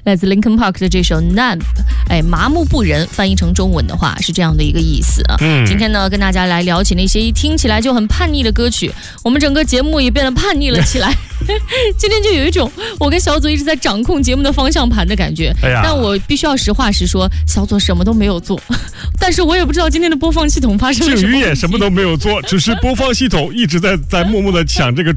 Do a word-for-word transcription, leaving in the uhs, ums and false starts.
来自 Linkin Park 的这首 Numb， 哎，麻木不仁，翻译成中文的话是这样的一个意思啊。嗯，今天呢，跟大家来聊起那些一听起来就很叛逆的歌曲，我们整个节目也变得叛逆了起来。今天就有一种我跟小左一直在掌控节目的方向盘的感觉，哎呀，但我必须要实话实说，小左什么都没有做，但是我也不知道今天的播放系统发生了什么。 静瑜也什么都没有做，只是播放系统一直在在默默的抢这个